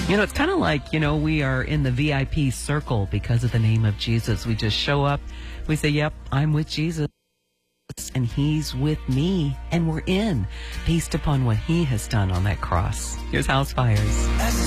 You know, it's kind of like, we are in the VIP circle because of the name of Jesus. We just show up. We say, yep, I'm with Jesus and he's with me. And we're in based upon what he has done on that cross. Here's House Fires.